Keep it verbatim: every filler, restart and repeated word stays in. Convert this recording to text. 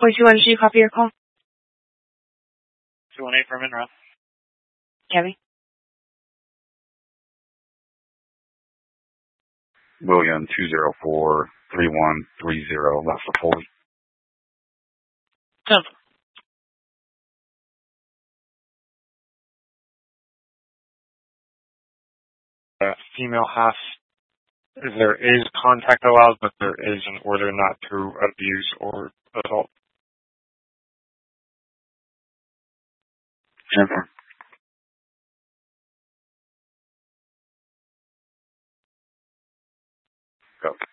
Wait, two one, do you copy your call? two one eight for Monroe. Kevin? William, two zero four, three one three zero, left for Foley. Ten. Uh, female half, there is contact allowed, but there is an order not to abuse or assault. Jennifer. Go.